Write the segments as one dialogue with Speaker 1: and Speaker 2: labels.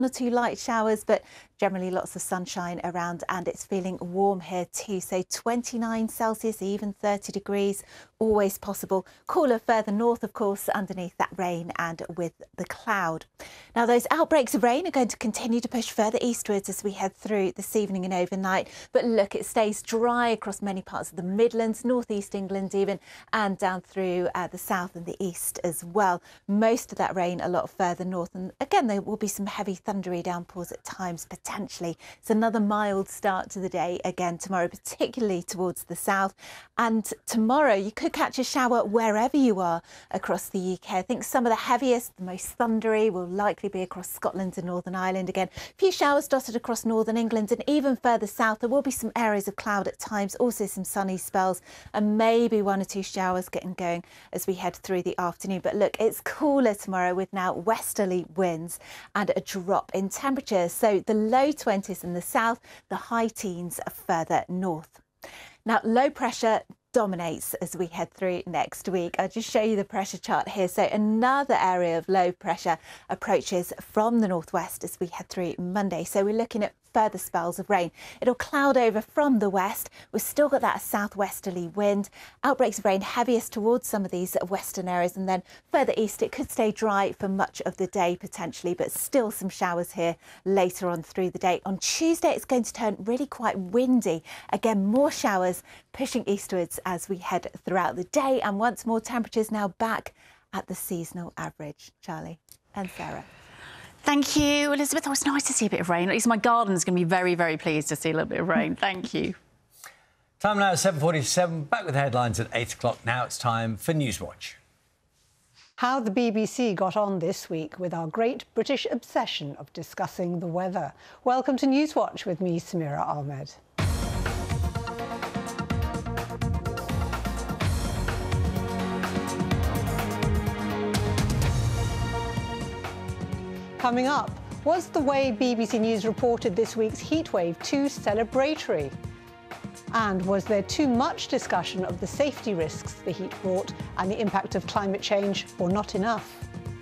Speaker 1: 1 or 2 light showers, but generally lots of sunshine around, and it's feeling warm here too. So 29 Celsius, even 30 degrees, always possible. Cooler further north, of course, underneath that rain and with the cloud. Now, those outbreaks of rain are going to continue to push further eastwards as we head through this evening and overnight. But look, it stays dry across many parts of the Midlands, northeast England even, and down through the south and the east as well. Most of that rain a lot further north. And again, there will be some heavy thundery downpours at times, potentially. It's another mild start to the day again tomorrow, particularly towards the south. And tomorrow you could catch a shower wherever you are across the UK. I think some of the heaviest, the most thundery will likely be across Scotland and Northern Ireland. Again, a few showers dotted across northern England, and even further south there will be some areas of cloud at times, also some sunny spells, and maybe 1 or 2 showers getting going as we head through the afternoon. But look, it's cooler tomorrow with now westerly winds and a drop in temperatures. So the low 20s in the south, the high teens further north. Now, low pressure dominates as we head through next week. I'll just show you the pressure chart here. So another area of low pressure approaches from the northwest as we head through Monday. So we're looking at further spells of rain. It'll cloud over from the west. We've still got that southwesterly wind. Outbreaks of rain heaviest towards some of these western areas, and then further east it could stay dry for much of the day potentially, but still some showers here later on through the day. On Tuesday it's going to turn really quite windy. Again, more showers pushing eastwards as we head throughout the day, and once more temperatures now back at the seasonal average. Charlie and Sarah.
Speaker 2: Thank you, Elizabeth. Oh, it's nice to see a bit of rain. At least my garden's going to be very, very pleased to see a little bit of rain. Thank you.
Speaker 3: Time now at 7:47. Back with the headlines at 8 o'clock. Now it's time for Newswatch.
Speaker 4: How the BBC got on this week with our great British obsession of discussing the weather. Welcome to Newswatch with me, Samira Ahmed. Coming up, was the way BBC News reported this week's heatwave too celebratory? And was there too much discussion of the safety risks the heat brought and the impact of climate change, or not enough?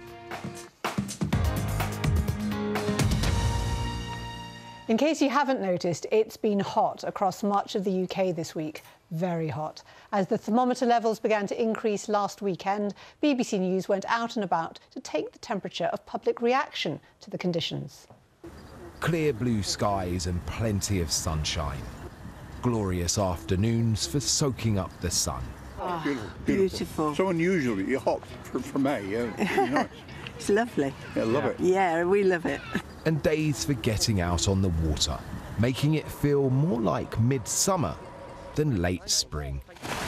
Speaker 4: In case you haven't noticed, it's been hot across much of the UK this week. Very hot. As the thermometer levels began to increase last weekend, BBC News went out and about to take the temperature of public reaction to the conditions.
Speaker 5: Clear blue skies and plenty of sunshine. Glorious afternoons for soaking up the sun.
Speaker 6: Oh, beautiful. So unusually hot for May. Really nice.
Speaker 7: It's lovely.
Speaker 6: Yeah, I love it.
Speaker 7: Yeah, we love it.
Speaker 5: And days for getting out on the water, making it feel more like midsummer than late spring.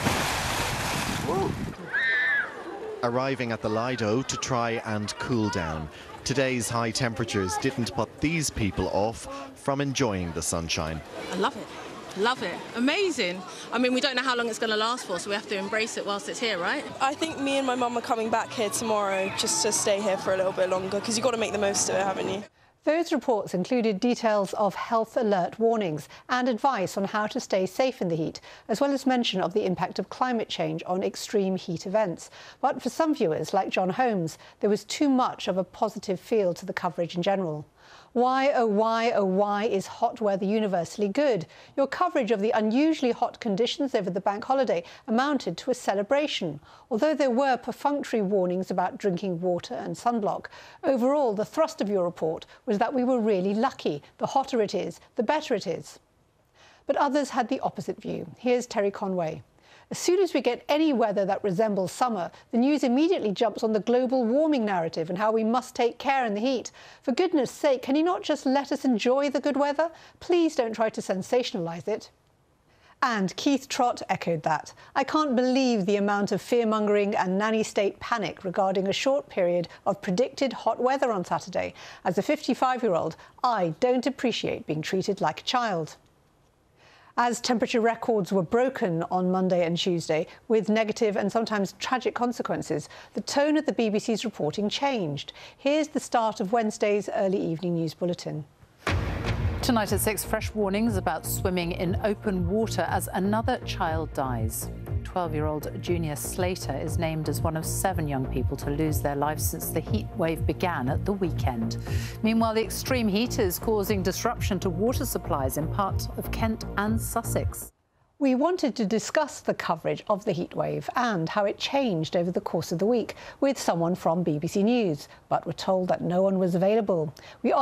Speaker 8: Arriving at the Lido to try and cool down. Today's high temperatures didn't put these people off from enjoying the sunshine.
Speaker 9: I love it. Love it. Amazing. I mean, we don't know how long it's going to last for, so we have to embrace it whilst it's here, right?
Speaker 10: I think me and my mum are coming back here tomorrow just to stay here for a little bit longer, because you've got to make the most of it, haven't you?
Speaker 4: Those reports included details of health alert warnings and advice on how to stay safe in the heat, as well as mention of the impact of climate change on extreme heat events. But for some viewers, like John Holmes, there was too much of a positive feel to the coverage in general. Why, oh why is hot weather universally good? Your coverage of the unusually hot conditions over the bank holiday amounted to a celebration. Although there were perfunctory warnings about drinking water and sunblock, overall the thrust of your report was that we were really lucky. The hotter it is, the better it is. But others had the opposite view. Here's Terry Conway. As soon as we get any weather that resembles summer, the news immediately jumps on the global warming narrative and how we must take care in the heat. For goodness sake, can you not just let us enjoy the good weather? Please don't try to sensationalise it. And Keith Trott echoed that. I can't believe the amount of fear-mongering and nanny state panic regarding a short period of predicted hot weather on Saturday. As a 55-year-old, I don't appreciate being treated like a child. As temperature records were broken on Monday and Tuesday, with negative and sometimes tragic consequences, the tone of the BBC's reporting changed. Here's the start of Wednesday's early evening news bulletin.
Speaker 11: Tonight at 6, fresh warnings about swimming in open water as another child dies. 12-year-old Junior Slater is named as one of 7 young people to lose their lives since the heat wave began at the weekend. Meanwhile, the extreme heat is causing disruption to water supplies in parts of Kent and Sussex.
Speaker 4: We wanted to discuss the coverage of the heatwave and how it changed over the course of the week with someone from BBC News, but were told that no one was available. We